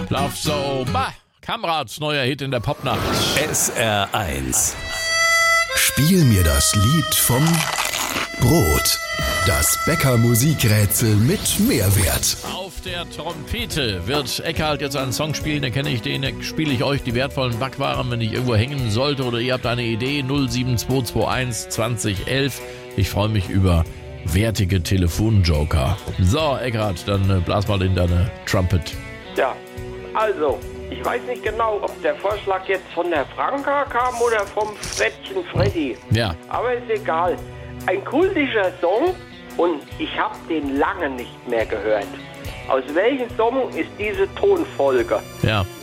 Love So, Kamerads neuer Hit in der Popnacht. SR1. Spiel mir das Lied vom Brot. Das Bäcker-Musikrätsel mit Mehrwert. Auf der Trompete wird Eckhard jetzt einen Song spielen, den kenne ich, den spiele ich euch die wertvollen Backwaren, wenn ich irgendwo hängen sollte oder ihr habt eine Idee, 07221 2011. Ich freue mich über wertige Telefonjoker. So, Eckhard, dann blas mal in deine Trumpet. Ja, also, ich weiß nicht genau, ob der Vorschlag jetzt von der Franka kam oder vom Frettchen Freddy. Ja. Aber ist egal. Ein kultischer Song und ich habe den lange nicht mehr gehört. Aus welchem Song ist diese Tonfolge? Ja.